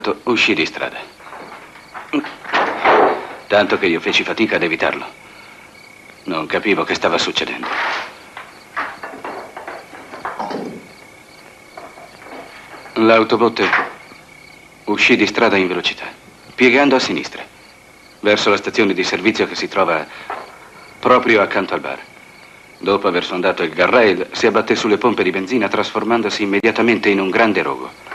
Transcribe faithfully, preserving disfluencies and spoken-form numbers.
uscì di strada. Tanto che io feci fatica ad evitarlo. Non capivo che stava succedendo. L'autobotte uscì di strada in velocità, piegando a sinistra, verso la stazione di servizio che si trova proprio accanto al bar. Dopo aver sondato il guardrail, si abbatté sulle pompe di benzina, trasformandosi immediatamente in un grande rogo.